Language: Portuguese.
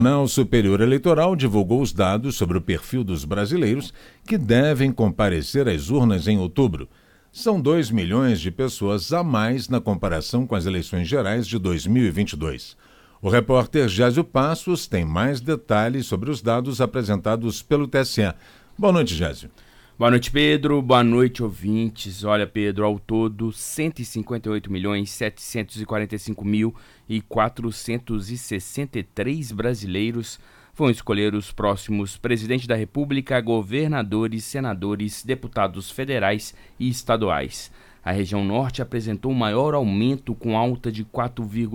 O Tribunal Superior Eleitoral divulgou os dados sobre o perfil dos brasileiros que devem comparecer às urnas em outubro. São 2 milhões de pessoas a mais na comparação com as eleições gerais de 2022. O repórter Gésio Passos tem mais detalhes sobre os dados apresentados pelo TSE. Boa noite, Gésio. Boa noite, Pedro. Boa noite, ouvintes. Olha, Pedro, ao todo, 158.745.463 brasileiros vão escolher os próximos presidentes da República, governadores, senadores, deputados federais e estaduais. A região norte apresentou o maior aumento, com alta de 4,5%.